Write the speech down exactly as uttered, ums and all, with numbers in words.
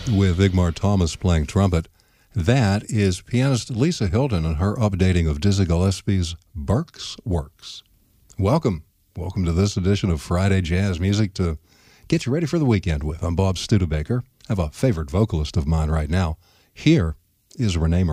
with Igmar Thomas playing trumpet. That is pianist Lisa Hilton and her updating of Dizzy Gillespie's Burke's Works. Welcome. Welcome to this edition of Friday Jazz Music to get you ready for the weekend with. I'm Bob Studebaker. I have a favorite vocalist of mine right now. Here is Renee Marie.